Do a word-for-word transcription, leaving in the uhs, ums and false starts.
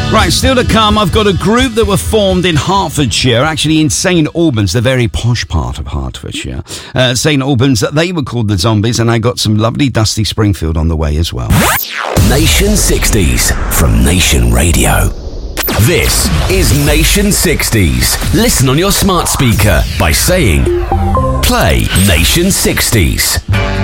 Right, still to come, I've got a group that were formed in Hertfordshire, actually in Saint Albans, the very posh part of Hertfordshire. Uh, Saint Albans, they were called the Zombies, and I got some lovely Dusty Springfield on the way as well. Nation sixties from Nation Radio. This is Nation sixties. Listen on your smart speaker by saying, play Nation sixties.